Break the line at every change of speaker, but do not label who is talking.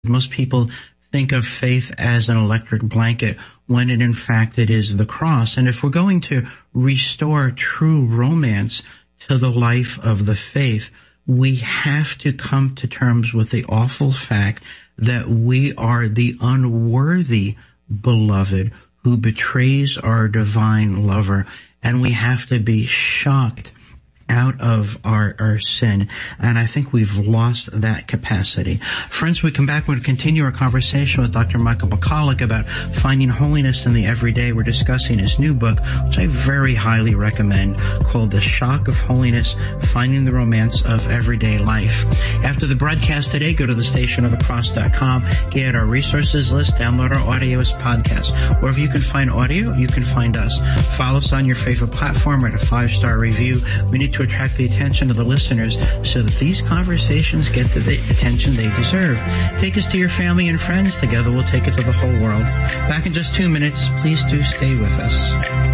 Most people think of faith as an electric blanket when in fact it is the cross. And if we're going to restore true romance to the life of the faith, we have to come to terms with the awful fact that we are the unworthy beloved who betrays our divine lover, and we have to be shocked out of our sin. And I think we've lost that capacity. Friends, we come back, we're going to continue our conversation with Dr. Michael Michalek about finding holiness in the everyday. We're discussing his new book, which I very highly recommend, called The Shock of Holiness, Finding the Romance of Everyday Life. After the broadcast today, go to thestationofthecross.com, get our resources list, download our audio as podcasts. Wherever you can find audio, you can find us. Follow us on your favorite platform, write a 5-star review. We need to attract the attention of the listeners so that these conversations get the attention they deserve. Take us to your family and friends. Together we'll take it to the whole world. Back in just 2 minutes. Please do stay with us.